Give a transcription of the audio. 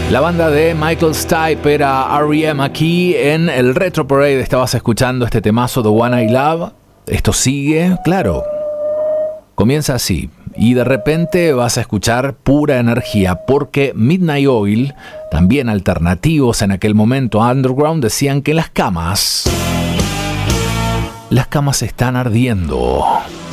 La banda de Michael Stipe era R.E.M. aquí en el Retro Parade. Estabas escuchando este temazo, The One I Love. Esto sigue, claro. Comienza así y de repente vas a escuchar pura energía porque Midnight Oil, también alternativos en aquel momento underground, decían que las camas están ardiendo.